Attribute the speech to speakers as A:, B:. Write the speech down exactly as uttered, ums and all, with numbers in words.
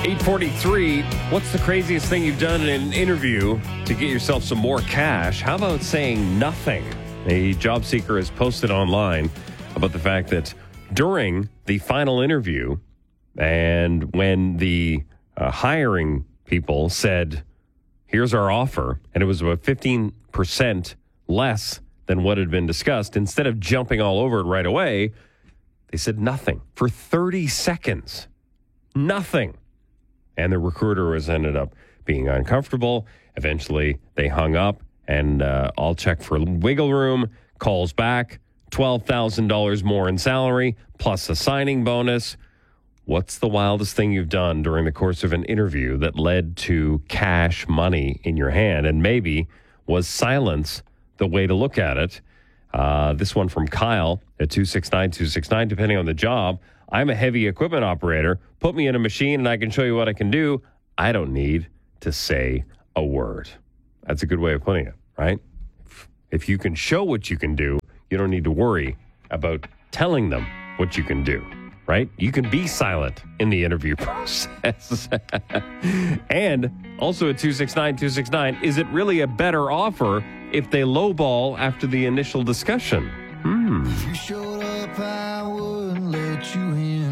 A: eight forty-three, what's the craziest thing you've done in an interview to get yourself some more cash? How about saying nothing? A job seeker has posted online about the fact that during the final interview and when the uh, hiring people said, here's our offer, and it was about fifteen percent less than what had been discussed, instead of jumping all over it right away, they said nothing for thirty seconds. Nothing. And the recruiter was ended up being uncomfortable. Eventually, they hung up, and uh, I'll check for wiggle room, calls back, twelve thousand dollars more in salary, plus a signing bonus. What's the wildest thing you've done during the course of an interview that led to cash money in your hand? And maybe was silence the way to look at it? Uh, this one from Kyle at two six nine two six nine, depending on the job. I'm a heavy equipment operator. Put me in a machine and I can show you what I can do. I don't need to say a word. That's a good way of putting it, right? If you can show what you can do, you don't need to worry about telling them what you can do, right? You can be silent in the interview process. And also at two six nine two six nine, is it really a better offer if they lowball after the initial discussion? Hmm.
B: If you showed up, I wouldn't let you in.